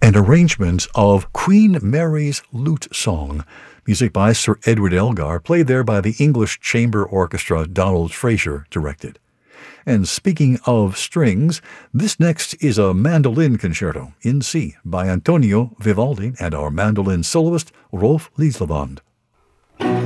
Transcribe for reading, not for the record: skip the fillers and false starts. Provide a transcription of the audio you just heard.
an arrangement of Queen Mary's Lute Song, music by Sir Edward Elgar, played there by the English Chamber Orchestra Donald Fraser directed. And speaking of strings, this next is a mandolin concerto in C by Antonio Vivaldi and our mandolin soloist Rolf Lieslevand.